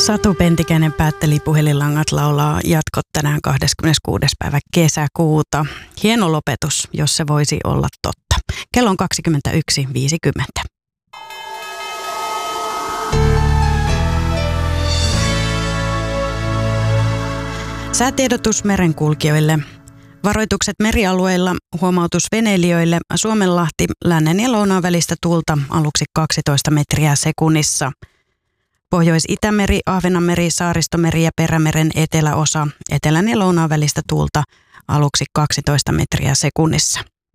Satu Pentikäinen päätteli Puhelinlangat laulaa jatkot tänään 26. päivä kesäkuuta. Hieno lopetus, jos se voisi olla totta. Kello on 21.50. Säätiedotus merenkulkijoille. Varoitukset merialueilla, huomautus veneilijöille, Suomenlahti, lännen ja lounaan välistä tuulta aluksi 12 metriä sekunnissa. Pohjois-Itämeri, Ahvenanmeri, Saaristomeri ja Perämeren eteläosa, etelän ja lounaan välistä tuulta aluksi 12 metriä sekunnissa.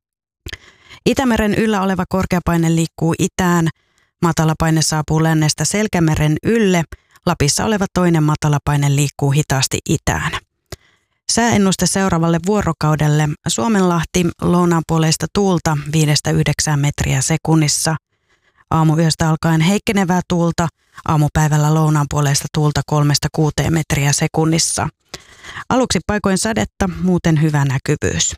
Itämeren yllä oleva korkeapaine liikkuu itään, matalapaine saapuu lännestä Selkämeren ylle, Lapissa oleva toinen matalapaine liikkuu hitaasti itään. Sääennuste seuraavalle vuorokaudelle, Suomenlahti, lounaanpuoleista tuulta 5-9 metriä sekunnissa. Aamuyöstä alkaen heikkenevää tuulta, aamupäivällä lounaanpuoleista tuulta 3-6 metriä sekunnissa. Aluksi paikoin sadetta, muuten hyvä näkyvyys.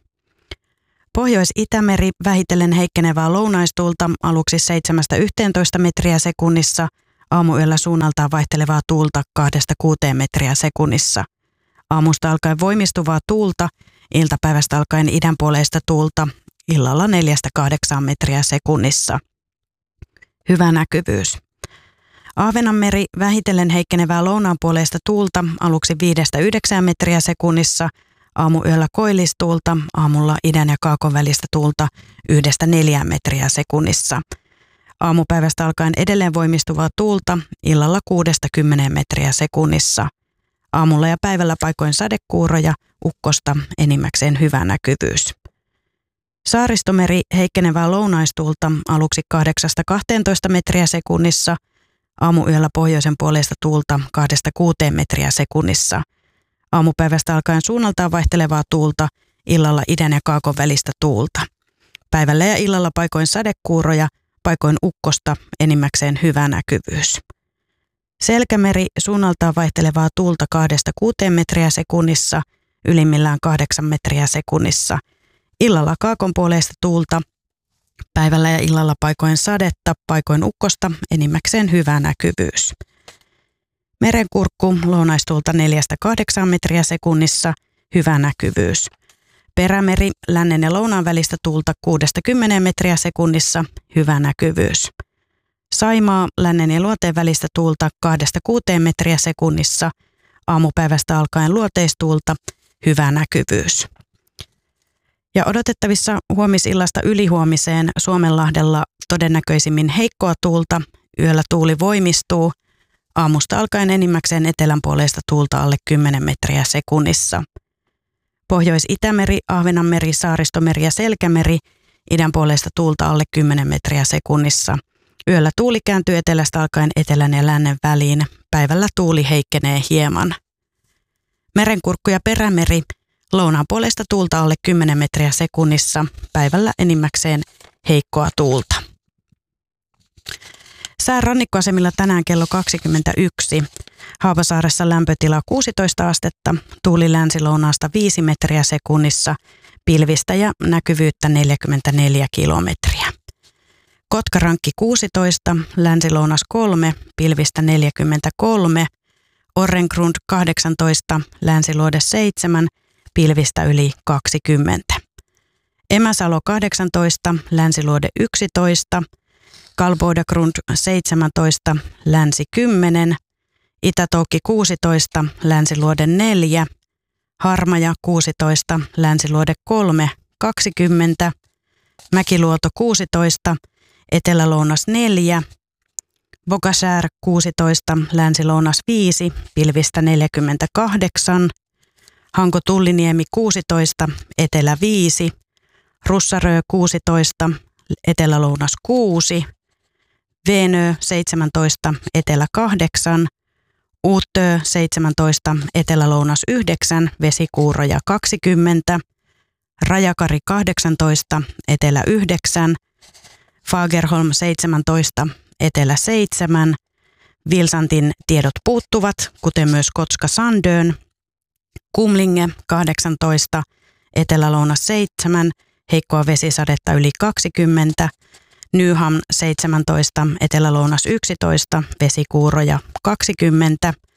Pohjois-Itämeri vähitellen heikkenevää lounaistuulta aluksi 7-11 metriä sekunnissa, aamuyöllä suunnaltaan vaihtelevaa tuulta 2-6 metriä sekunnissa. Aamusta alkaen voimistuvaa tuulta, iltapäivästä alkaen idänpuoleista tuulta, illalla 4-8 metriä sekunnissa. Hyvä näkyvyys. Ahvenanmeri vähitellen heikkenevää lounaanpuoleista tuulta aluksi 5-9 metriä sekunnissa, aamuyöllä koillistuulta, aamulla idän ja kaakon välistä tuulta 1-4 metriä sekunnissa. Aamupäivästä alkaen edelleen voimistuvaa tuulta, illalla 6-10 metriä sekunnissa. Aamulla ja päivällä paikoin sadekuuroja, ukkosta, enimmäkseen hyvä näkyvyys. Saaristomeri heikkenevää lounaistuulta aluksi 8-12 metriä sekunnissa, aamuyöllä pohjoisen puolesta tuulta 2-6 metriä sekunnissa. Aamupäivästä alkaen suunnaltaan vaihtelevaa tuulta, illalla idän ja kaakon välistä tuulta. Päivällä ja illalla paikoin sadekuuroja, paikoin ukkosta, enimmäkseen hyvä näkyvyys. Selkämeri suunnaltaan vaihtelevaa tuulta 2-6 metriä sekunnissa, ylimmillään 8 metriä sekunnissa. Illalla kaakon puoleista tuulta, päivällä ja illalla paikoin sadetta, paikoin ukkosta, enimmäkseen hyvä näkyvyys. Merenkurkku lounaistuulta 4-8 metriä sekunnissa, hyvä näkyvyys. Perämeri lännen ja lounaan välistä tuulta 6-10 metriä sekunnissa, hyvä näkyvyys. Saimaa lännen ja luoteen välistä tuulta 2-6 metriä sekunnissa, aamupäivästä alkaen luoteistuulta, hyvä näkyvyys. Ja odotettavissa huomisillasta ylihuomiseen Suomenlahdella todennäköisimmin heikkoa tuulta, yöllä tuuli voimistuu, aamusta alkaen enimmäkseen etelänpuoleista tuulta alle 10 metriä sekunnissa. Pohjois-Itämeri, Ahvenanmeri, Saaristomeri ja Selkämeri, idänpuoleista tuulta alle 10 metriä sekunnissa. Yöllä tuuli kääntyy etelästä alkaen etelän ja lännen väliin, päivällä tuuli heikkenee hieman. Merenkurkku ja Perämeri, lounaanpuoleista tuulta alle 10 metriä sekunnissa, päivällä enimmäkseen heikkoa tuulta. Sää rannikkoasemilla tänään kello 21. Haapasaaressa lämpötila 16 astetta, tuuli länsi-lounaasta 5 metriä sekunnissa, pilvistä ja näkyvyyttä 44 kilometriä. Kotkarankki 16, länsi-lounas 3, pilvistä 43, Orrengrund 18, länsiluode 7, pilvistä yli 20. Emäsalo 18, länsiluode 11, Kalbodagrund 17, länsi 10, Itätoukki 16, länsiluode 4, Harmaja 16, länsiluode 3, 20, Mäkiluoto 16, etelälounas 4, Vogasär 16, länsilounas 5, pilvistä 48, Hanko-Tulliniemi 16, etelä 5, Russarö 16, etelälounas 6, Venö 17, etelä 8, Uutö 17, etelälounas 9, vesikuuroja 20, Rajakari 18, etelä 9, Fagerholm 17, etelä 7, Vilsantin tiedot puuttuvat, kuten myös Kotska-Sandön, Kumlinge 18, etelälounas 7, heikkoa vesisadetta yli 20, Nyham 17, etelälounas 11, vesikuuroja 20,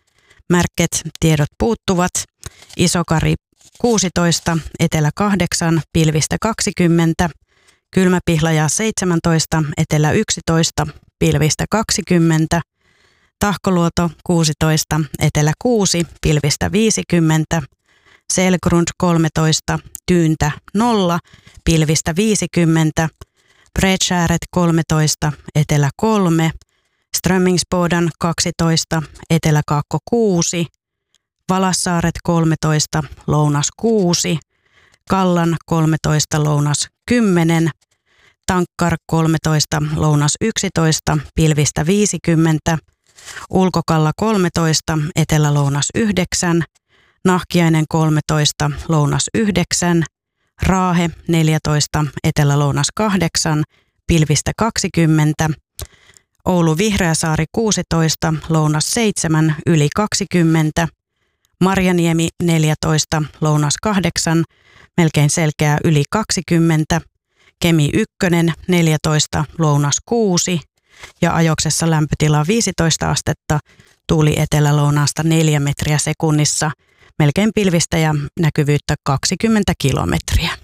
Märket tiedot puuttuvat. Isokari 16, etelä 8, pilvistä 20. Kylmäpihlaja 17, etelä 11, pilvistä 20. Tahkoluoto 16, etelä 6, pilvistä 50. Selgrund 13, tyyntä 0, pilvistä 50. Bredskäret 13, etelä 3. Strömmingsboden 12, eteläkaakko 6. Valassaaret 13, lounas 6. Kallan 13, lounas 10. Tankkar 13, lounas 11, pilvistä 50. Ulkokalla 13, etelä-lounas 9. Nahkiainen 13, lounas 9. Raahe 14, etelä-lounas 8, pilvistä 20. Oulu Vihreäsaari 16, lounas 7, yli 20. Marjaniemi 14, lounas 8, melkein selkeää yli 20. Kemi 1, 14, lounas 6 ja Ajoksessa lämpötila 15 astetta, tuuli etelä-lounaasta 4 metriä sekunnissa, melkein pilvistä ja näkyvyyttä 20 kilometriä.